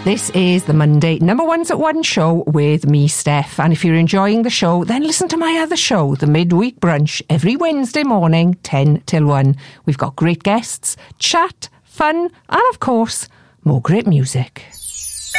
This is the Monday Number Ones at One show with me, Steph. And if you're enjoying the show, then listen to my other show, The Midweek Brunch, every Wednesday morning, 10 till 1. We've got great guests, chat, fun, and of course, more great music.